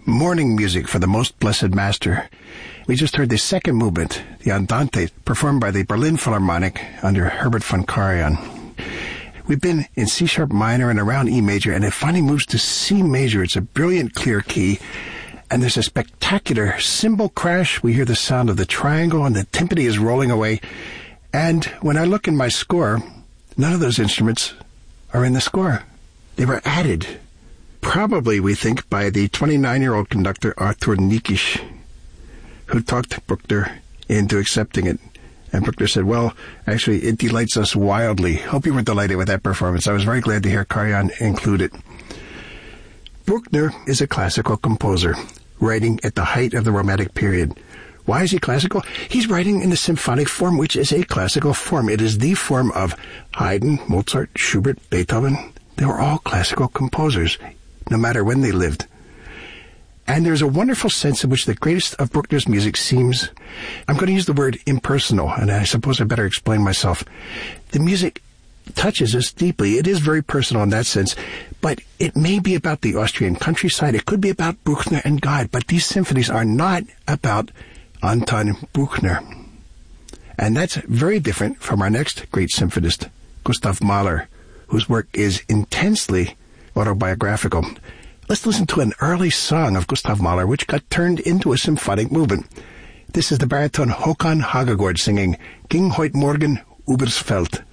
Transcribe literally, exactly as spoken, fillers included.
morning music for the Most Blessed Master. We just heard the second movement, the Andante, performed by the Berlin Philharmonic under Herbert von Karajan. We've been in C-sharp minor and around E major, and it finally moves to C major. It's a brilliant, clear key, and there's a spectacular cymbal crash. We hear the sound of the triangle, and the timpani is rolling away. And when I look in my score, none of those instruments are in the score. They were added, probably, we think, by the twenty-nine-year-old conductor Arthur Nikisch, who talked Bruckner into accepting it. And Bruckner said, well, actually, it delights us wildly. Hope you were delighted with that performance. I was very glad to hear Karajan include it. Bruckner is a classical composer, writing at the height of the Romantic period. Why is he classical? He's writing in the symphonic form, which is a classical form. It is the form of Haydn, Mozart, Schubert, Beethoven. They were all classical composers, no matter when they lived. And there's a wonderful sense in which the greatest of Bruckner's music seems, I'm going to use the word impersonal, and I suppose I better explain myself. The music touches us deeply. It is very personal in that sense, but it may be about the Austrian countryside. It could be about Bruckner and God, but these symphonies are not about Anton Bruckner. And that's very different from our next great symphonist, Gustav Mahler, whose work is intensely autobiographical. Let's listen to an early song of Gustav Mahler, which got turned into a symphonic movement. This is the baritone Håkan Hagegård singing Ging heut Morgen übers Feld.